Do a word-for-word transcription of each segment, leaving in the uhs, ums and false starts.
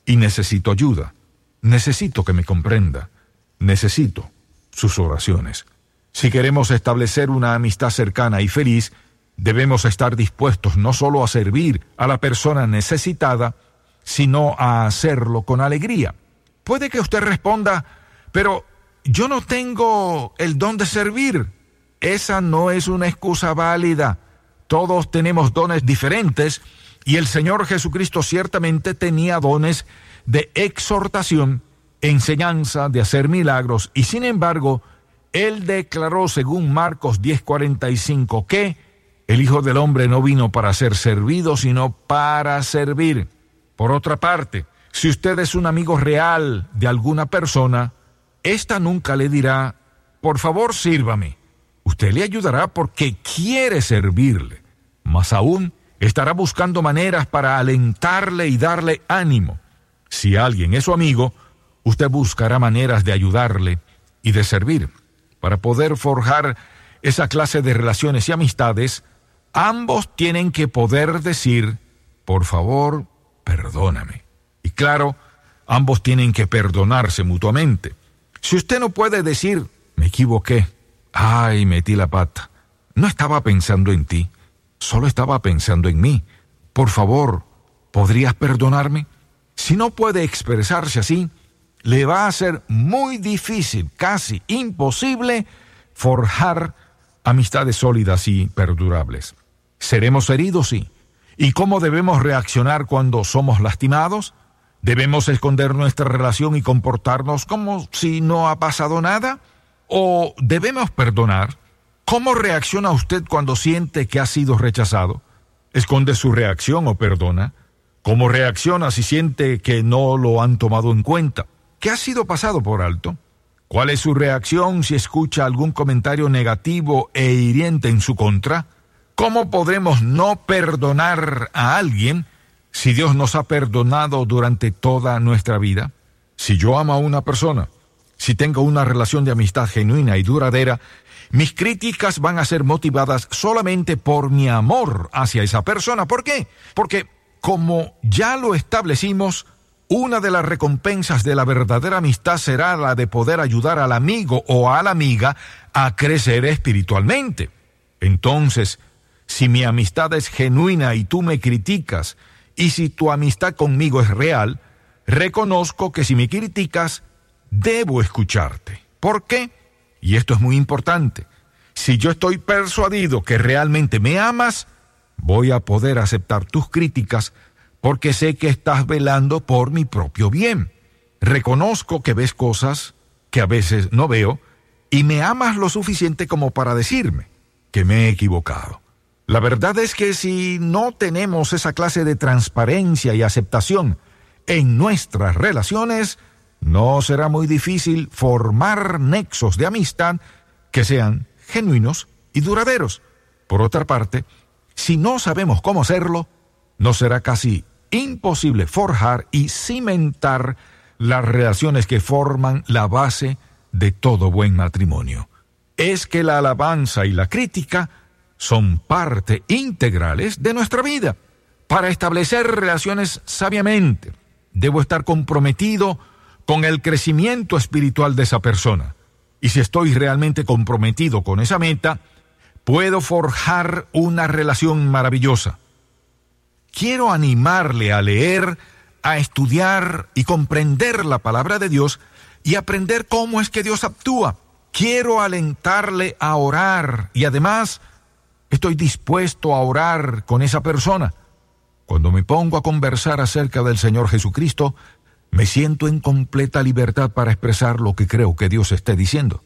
y necesito ayuda. Necesito que me comprenda. Necesito sus oraciones. Si queremos establecer una amistad cercana y feliz, debemos estar dispuestos no solo a servir a la persona necesitada, sino a hacerlo con alegría. Puede que usted responda, pero yo no tengo el don de servir. Esa no es una excusa válida. Todos tenemos dones diferentes y el Señor Jesucristo ciertamente tenía dones de exhortación, enseñanza, de hacer milagros, y sin embargo, Él declaró, según Marcos diez cuarenta y cinco, que el Hijo del Hombre no vino para ser servido, sino para servir. Por otra parte, si usted es un amigo real de alguna persona, ésta nunca le dirá, por favor, sírvame. Usted le ayudará porque quiere servirle. Más aún, estará buscando maneras para alentarle y darle ánimo. Si alguien es su amigo, usted buscará maneras de ayudarle y de servir. Para poder forjar esa clase de relaciones y amistades, ambos tienen que poder decir, por favor, perdóname. Y claro, ambos tienen que perdonarse mutuamente. Si usted no puede decir, me equivoqué, ay, metí la pata, no estaba pensando en ti, solo estaba pensando en mí, por favor, ¿podrías perdonarme? Si no puede expresarse así, le va a ser muy difícil, casi imposible, forjar amistades sólidas y perdurables. ¿Seremos heridos? Sí. ¿Y cómo debemos reaccionar cuando somos lastimados? ¿Debemos esconder nuestra relación y comportarnos como si no ha pasado nada? ¿O debemos perdonar? ¿Cómo reacciona usted cuando siente que ha sido rechazado? ¿Esconde su reacción o perdona? ¿Cómo reacciona si siente que no lo han tomado en cuenta? ¿Qué ha sido pasado por alto? ¿Cuál es su reacción si escucha algún comentario negativo e hiriente en su contra? ¿Cómo podremos no perdonar a alguien si Dios nos ha perdonado durante toda nuestra vida? Si yo amo a una persona, si tengo una relación de amistad genuina y duradera, mis críticas van a ser motivadas solamente por mi amor hacia esa persona. ¿Por qué? Porque, como ya lo establecimos, una de las recompensas de la verdadera amistad será la de poder ayudar al amigo o a la amiga a crecer espiritualmente. Entonces, si mi amistad es genuina y tú me criticas, y si tu amistad conmigo es real, reconozco que si me criticas, debo escucharte. ¿Por qué? Y esto es muy importante. Si yo estoy persuadido que realmente me amas, voy a poder aceptar tus críticas porque sé que estás velando por mi propio bien. Reconozco que ves cosas que a veces no veo y me amas lo suficiente como para decirme que me he equivocado. La verdad es que si no tenemos esa clase de transparencia y aceptación en nuestras relaciones, no será muy difícil formar nexos de amistad que sean genuinos y duraderos. Por otra parte, si no sabemos cómo hacerlo, no será casi imposible forjar y cimentar las relaciones que forman la base de todo buen matrimonio. Es que la alabanza y la crítica son parte integrales de nuestra vida. Para establecer relaciones sabiamente, debo estar comprometido con el crecimiento espiritual de esa persona. Y si estoy realmente comprometido con esa meta, puedo forjar una relación maravillosa. Quiero animarle a leer, a estudiar y comprender la palabra de Dios y aprender cómo es que Dios actúa. Quiero alentarle a orar y además estoy dispuesto a orar con esa persona. Cuando me pongo a conversar acerca del Señor Jesucristo, me siento en completa libertad para expresar lo que creo que Dios esté diciendo.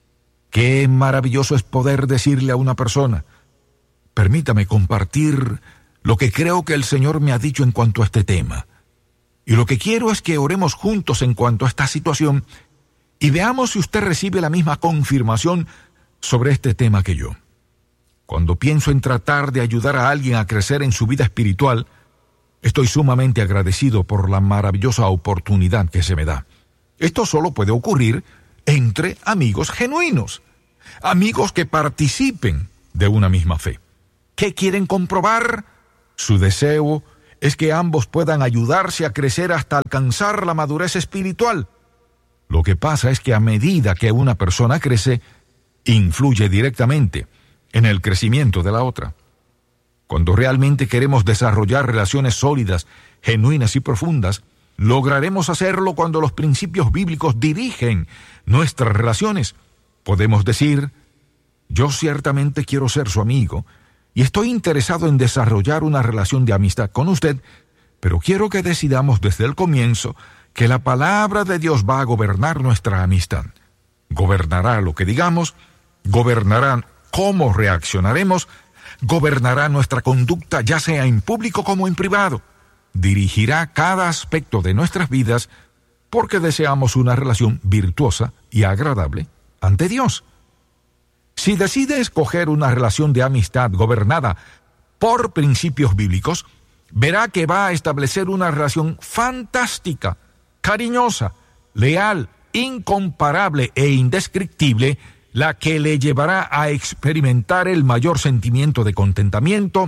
Qué maravilloso es poder decirle a una persona, permítame compartir lo que creo que el Señor me ha dicho en cuanto a este tema. Y lo que quiero es que oremos juntos en cuanto a esta situación y veamos si usted recibe la misma confirmación sobre este tema que yo. Cuando pienso en tratar de ayudar a alguien a crecer en su vida espiritual, estoy sumamente agradecido por la maravillosa oportunidad que se me da. Esto solo puede ocurrir entre amigos genuinos, amigos que participen de una misma fe. ¿Qué quieren comprobar? Su deseo es que ambos puedan ayudarse a crecer hasta alcanzar la madurez espiritual. Lo que pasa es que a medida que una persona crece, influye directamente en el crecimiento de la otra. Cuando realmente queremos desarrollar relaciones sólidas, genuinas y profundas, lograremos hacerlo cuando los principios bíblicos dirigen nuestras relaciones. Podemos decir: yo ciertamente quiero ser su amigo y estoy interesado en desarrollar una relación de amistad con usted, pero quiero que decidamos desde el comienzo que la palabra de Dios va a gobernar nuestra amistad. Gobernará lo que digamos, gobernará cómo reaccionaremos, gobernará nuestra conducta, ya sea en público como en privado. Dirigirá cada aspecto de nuestras vidas porque deseamos una relación virtuosa y agradable ante Dios. Si decide escoger una relación de amistad gobernada por principios bíblicos, verá que va a establecer una relación fantástica, cariñosa, leal, incomparable e indescriptible, la que le llevará a experimentar el mayor sentimiento de contentamiento,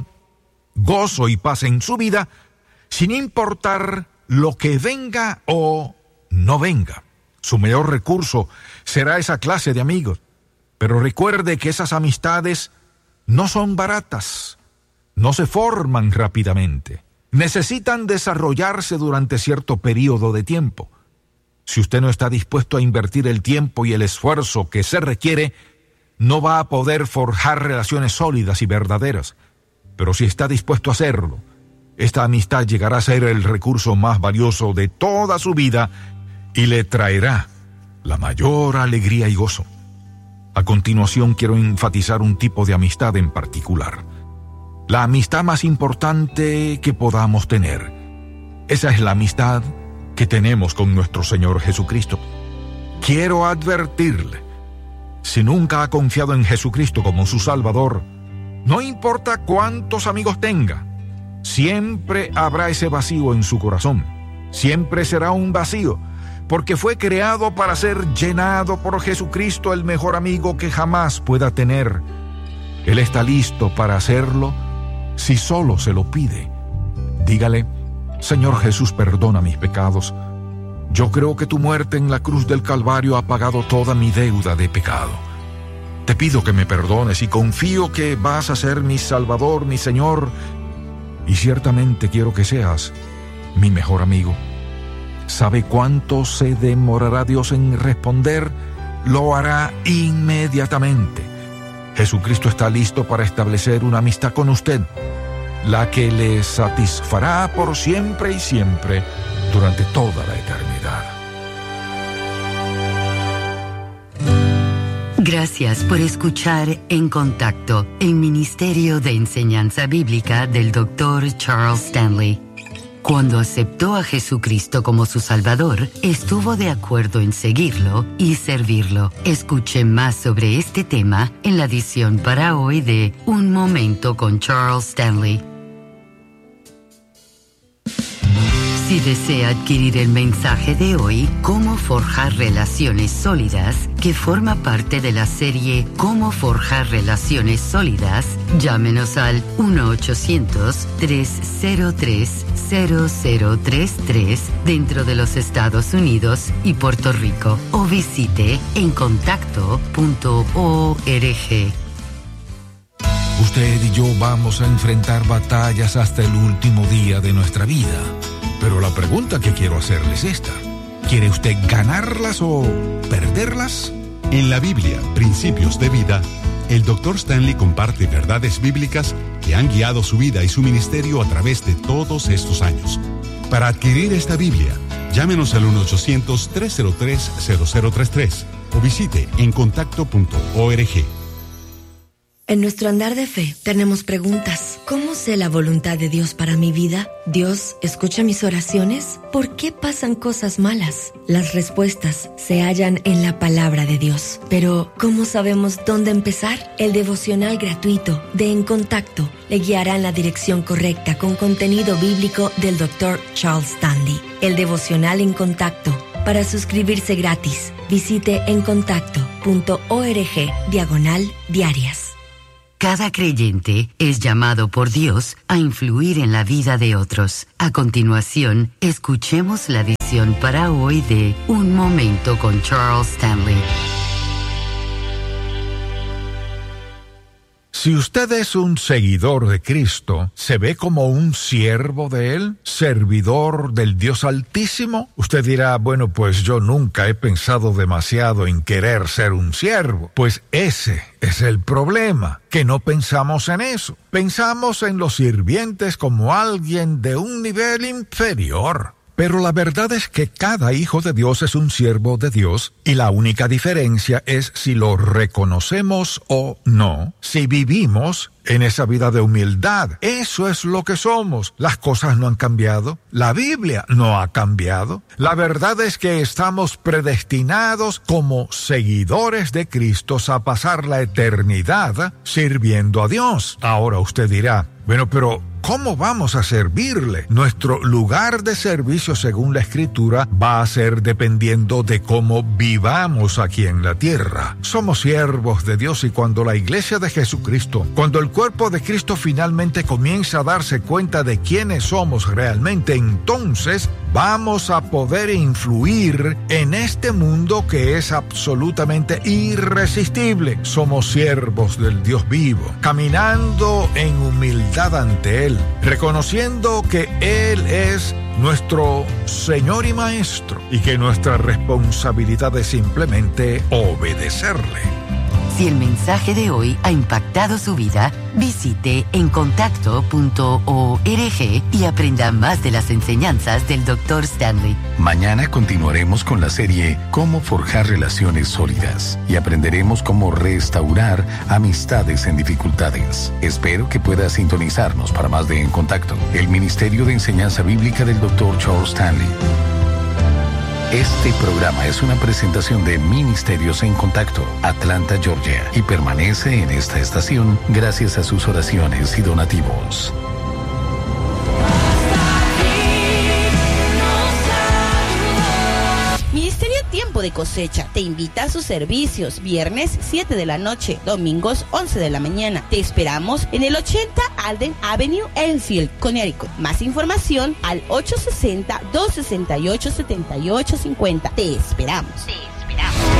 gozo y paz en su vida, sin importar lo que venga o no venga. Su mayor recurso será esa clase de amigos. Pero recuerde que esas amistades no son baratas, no se forman rápidamente. Necesitan desarrollarse durante cierto periodo de tiempo. Si usted no está dispuesto a invertir el tiempo y el esfuerzo que se requiere, no va a poder forjar relaciones sólidas y verdaderas. Pero si está dispuesto a hacerlo, esta amistad llegará a ser el recurso más valioso de toda su vida y le traerá la mayor alegría y gozo. A continuación quiero enfatizar un tipo de amistad en particular. La amistad más importante que podamos tener. Esa es la amistad que tenemos con nuestro Señor Jesucristo. Quiero advertirle, si nunca ha confiado en Jesucristo como su Salvador, no importa cuántos amigos tenga, siempre habrá ese vacío en su corazón. Siempre será un vacío, porque fue creado para ser llenado por Jesucristo, el mejor amigo que jamás pueda tener. Él está listo para hacerlo si solo se lo pide. Dígale: Señor Jesús, perdona mis pecados. Yo creo que tu muerte en la cruz del Calvario ha pagado toda mi deuda de pecado. Te pido que me perdones y confío que vas a ser mi Salvador, mi Señor, y ciertamente quiero que seas mi mejor amigo. ¿Sabe cuánto se demorará Dios en responder? Lo hará inmediatamente. Jesucristo está listo para establecer una amistad con usted, la que le satisfará por siempre y siempre, durante toda la eternidad. Gracias por escuchar En Contacto, el Ministerio de Enseñanza Bíblica del doctor Charles Stanley. Cuando aceptó a Jesucristo como su Salvador, estuvo de acuerdo en seguirlo y servirlo. Escuche más sobre este tema en la edición para hoy de Un Momento con Charles Stanley. Si desea adquirir el mensaje de hoy, Cómo forjar relaciones sólidas, que forma parte de la serie Cómo forjar relaciones sólidas, llámenos al uno ochocientos, tres cero tres, cero cero tres tres dentro de los Estados Unidos y Puerto Rico o visite en contacto punto org. Usted y yo vamos a enfrentar batallas hasta el último día de nuestra vida. Pero la pregunta que quiero hacerle es esta: ¿quiere usted ganarlas o perderlas? En la Biblia, Principios de Vida, el doctor Stanley comparte verdades bíblicas que han guiado su vida y su ministerio a través de todos estos años. Para adquirir esta Biblia, llámenos al uno ochocientos, tres cero tres, cero cero tres tres o visite en contacto punto org. En nuestro andar de fe tenemos preguntas. ¿Cómo sé la voluntad de Dios para mi vida? ¿Dios escucha mis oraciones? ¿Por qué pasan cosas malas? Las respuestas se hallan en la palabra de Dios. Pero, ¿cómo sabemos dónde empezar? El devocional gratuito de En Contacto le guiará en la dirección correcta con contenido bíblico del doctor Charles Stanley. El devocional En Contacto. Para suscribirse gratis, visite en contacto punto org diagonal diarias. Cada creyente es llamado por Dios a influir en la vida de otros. A continuación, escuchemos la edición para hoy de Un Momento con Charles Stanley. Si usted es un seguidor de Cristo, ¿se ve como un siervo de Él? ¿Servidor del Dios Altísimo? Usted dirá, bueno, pues yo nunca he pensado demasiado en querer ser un siervo. Pues ese es el problema, que no pensamos en eso. Pensamos en los sirvientes como alguien de un nivel inferior. Pero la verdad es que cada hijo de Dios es un siervo de Dios y la única diferencia es si lo reconocemos o no, si vivimos en esa vida de humildad. Eso es lo que somos. Las cosas no han cambiado. La Biblia no ha cambiado. La verdad es que estamos predestinados como seguidores de Cristo a pasar la eternidad sirviendo a Dios. Ahora usted dirá, bueno, pero ¿cómo vamos a servirle? Nuestro lugar de servicio, según la Escritura, va a ser dependiendo de cómo vivamos aquí en la tierra. Somos siervos de Dios y cuando la Iglesia de Jesucristo, cuando el cuerpo de Cristo finalmente comienza a darse cuenta de quiénes somos realmente, entonces vamos a poder influir en este mundo que es absolutamente irresistible. Somos siervos del Dios vivo, caminando en humildad ante Él, reconociendo que Él es nuestro Señor y Maestro y que nuestra responsabilidad es simplemente obedecerle. Si el mensaje de hoy ha impactado su vida, visite encontacto punto org y aprenda más de las enseñanzas del doctor Stanley. Mañana continuaremos con la serie Cómo forjar relaciones sólidas y aprenderemos cómo restaurar amistades en dificultades. Espero que pueda sintonizarnos para más de En Contacto, el Ministerio de Enseñanza Bíblica del doctor Charles Stanley. Este programa es una presentación de Ministerios en Contacto, Atlanta, Georgia, y permanece en esta estación gracias a sus oraciones y donativos. Ministerio Tiempo de Cosecha te invita a sus servicios viernes siete de la noche, domingos once de la mañana. Te esperamos en el ochenta Alden Avenue, Enfield, Connecticut. Más información al ocho sesenta, dos sesenta y ocho, setenta y ocho cincuenta. Te esperamos. Sí.